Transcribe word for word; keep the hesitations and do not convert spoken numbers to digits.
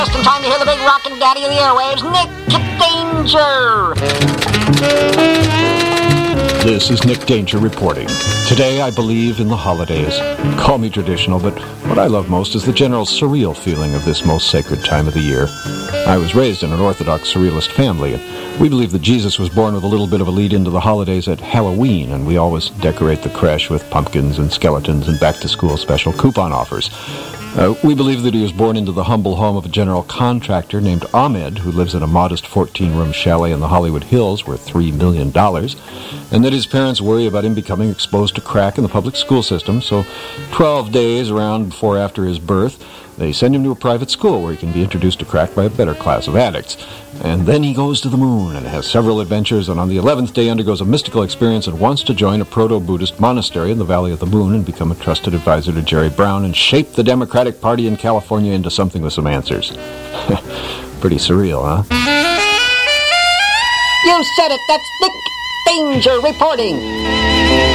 Just in time to hear the big rockin' daddy of the airwaves, Nick Danger. This is Nick Danger reporting. Today I believe in the holidays. Call me traditional, but what I love most is the general surreal feeling of this most sacred time of the year. I was raised in an Orthodox Surrealist family, and we believe that Jesus was born with a little bit of a lead into the holidays at Halloween, and we always decorate the creche with pumpkins and skeletons and back-to-school special coupon offers. Uh, we believe that he was born into the humble home of a general contractor named Ahmed, who lives in a modest fourteen-room chalet in the Hollywood Hills worth three million dollars, and that his parents worry about him becoming exposed to crack in the public school system, so twelve days around before after his birth, they send him to a private school where he can be introduced to crack by a better class of addicts. And then he goes to the moon and has several adventures, and on the eleventh day undergoes a mystical experience and wants to join a proto-Buddhist monastery in the Valley of the Moon and become a trusted advisor to Jerry Brown and shape the Democratic Party in California into something with some answers. Pretty surreal, huh? You said it. That's Nick Danger reporting.